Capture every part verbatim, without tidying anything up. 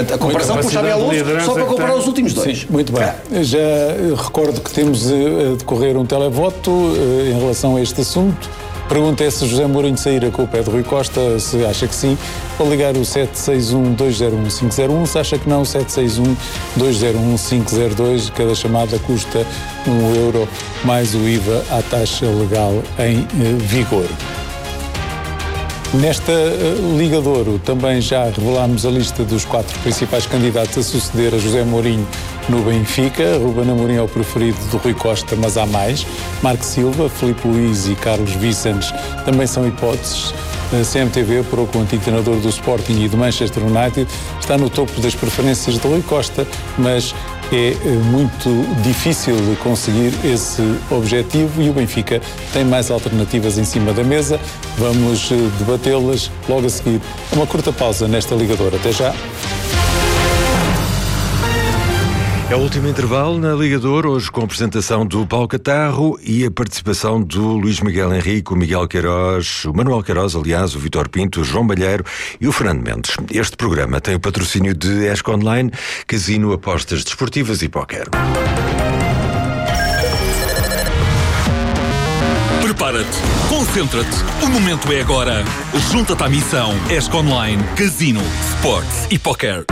Portanto, a comparação com o Xabi Alonso, só para comparar os últimos dois. Sim, muito bem. Já recordo que temos a decorrer um televoto em relação a este assunto. Pergunta é se José Mourinho sairá com o pé de Rui Costa, se acha que sim. Pode ligar o sete seis um, dois zero um, cinco zero um, se acha que não, sete seis um, dois zero um, cinco zero dois. Cada chamada custa um euro, mais o I V A à taxa legal em eh, vigor. Nesta uh, Liga de Ouro também já revelámos a lista dos quatro principais candidatos a suceder a José Mourinho no Benfica. Ruben Amorim é o preferido do Rui Costa, mas há mais. Marco Silva, Filipe Luís e Carlos Vicens também são hipóteses. A C M T V apurou que o antigo treinador do Sporting e do Manchester United está no topo das preferências de Rui Costa, mas é muito difícil de conseguir esse objetivo e o Benfica tem mais alternativas em cima da mesa. Vamos debatê-las logo a seguir. Uma curta pausa nesta Liga de Ouro. Até já. É o último intervalo na Liga de Ouro, hoje com a apresentação do Paulo Catarro e a participação do Luís Miguel Henrique, o Miguel Queiroz, o Manuel Queiroz, aliás, o Vítor Pinto, o João Malheiro e o Fernando Mendes. Este programa tem o patrocínio de Esco Online, Casino, Apostas Desportivas e Póquer. Prepara-te, concentra-te, o momento é agora. Junta-te à missão Esco Online, Casino, Sports e Póquer.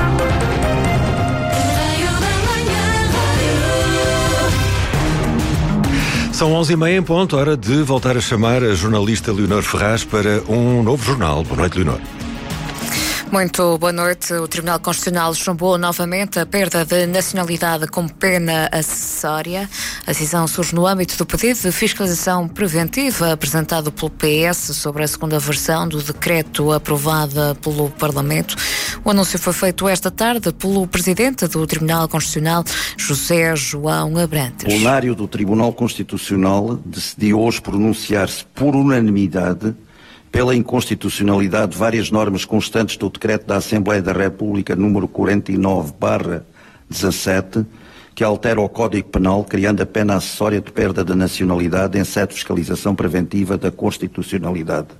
São onze e meia em ponto, hora de voltar a chamar a jornalista Leonor Ferraz para um novo jornal. Boa noite, Leonor. Muito boa noite. O Tribunal Constitucional chumbou novamente a perda de nacionalidade como pena acessória. A decisão surge no âmbito do pedido de fiscalização preventiva apresentado pelo P S sobre a segunda versão do decreto aprovada pelo Parlamento. O anúncio foi feito esta tarde pelo Presidente do Tribunal Constitucional, José João Abrantes. O plenário do Tribunal Constitucional decidiu hoje pronunciar-se por unanimidade pela inconstitucionalidade de várias normas constantes do Decreto da Assembleia da República número quarenta e nove barra dezassete, que altera o Código Penal, criando a pena acessória de perda da nacionalidade em sede de fiscalização preventiva da constitucionalidade.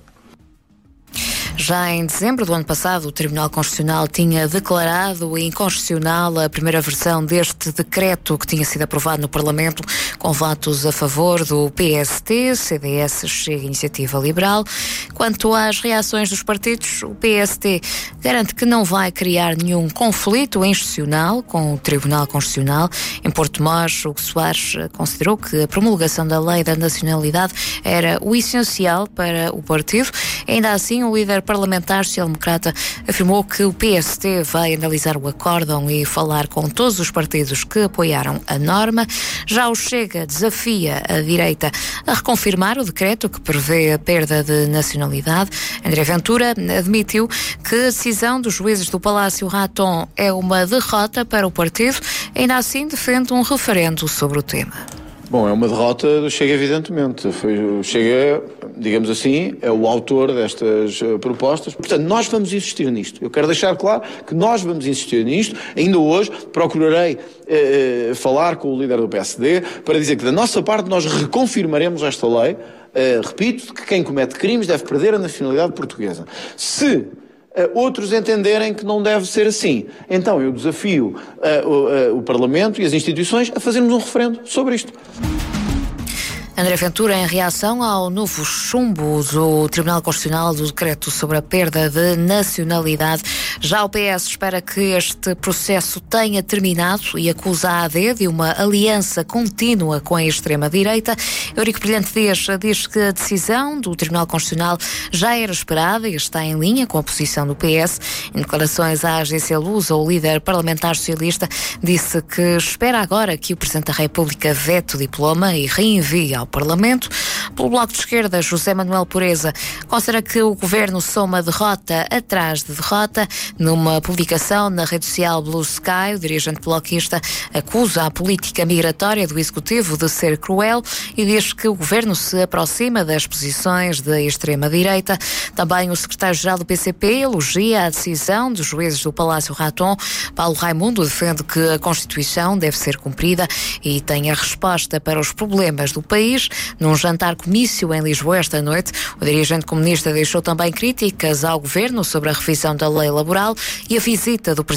Já em dezembro do ano passado, o Tribunal Constitucional tinha declarado inconstitucional a primeira versão deste decreto que tinha sido aprovado no Parlamento, com votos a favor do P S T, C D S, Chega e Iniciativa Liberal. Quanto às reações dos partidos, o P S T garante que não vai criar nenhum conflito institucional com o Tribunal Constitucional. Em Porto-Mós, Hugo Soares considerou que a promulgação da lei da nacionalidade era o essencial para o partido. Ainda assim, o líder parlamentar social-democrata afirmou que o P S T vai analisar o acórdão e falar com todos os partidos que apoiaram a norma. Já o Chega desafia a direita a reconfirmar o decreto que prevê a perda de nacionalidade. André Ventura admitiu que a decisão dos juízes do Palácio Raton é uma derrota para o partido. Ainda assim, defende um referendo sobre o tema. Bom, é uma derrota do Chega, evidentemente. Foi, o Chega, digamos assim, é o autor destas uh, propostas. Portanto, nós vamos insistir nisto. Eu quero deixar claro que nós vamos insistir nisto. Ainda hoje procurarei uh, falar com o líder do P S D para dizer que, da nossa parte, nós reconfirmaremos esta lei. Uh, repito, que quem comete crimes deve perder a nacionalidade portuguesa. Se Uh, outros entenderem que não deve ser assim, então eu desafio uh, o, uh, o Parlamento e as instituições a fazermos um referendo sobre isto. André Ventura, em reação ao novo chumbo do Tribunal Constitucional do decreto sobre a perda de nacionalidade. Já o P S espera que este processo tenha terminado e acusa a A D de uma aliança contínua com a extrema-direita. Eurico Brilhante Dias diz que a decisão do Tribunal Constitucional já era esperada e está em linha com a posição do P S. Em declarações à agência Lusa, o líder parlamentar socialista disse que espera agora que o Presidente da República vete o diploma e reenvie ao Parlamento. Pelo Bloco de Esquerda, José Manuel Pureza considera que o Governo soma derrota atrás de derrota. Numa publicação na rede social Blue Sky, o dirigente bloquista acusa a política migratória do Executivo de ser cruel e diz que o Governo se aproxima das posições da extrema-direita. Também o secretário-geral do P C P elogia a decisão dos juízes do Palácio Raton. Paulo Raimundo defende que a Constituição deve ser cumprida e tem a resposta para os problemas do país. Num jantar-comício em Lisboa esta noite, o dirigente comunista deixou também críticas ao Governo sobre a revisão da lei laboral e a visita do Presidente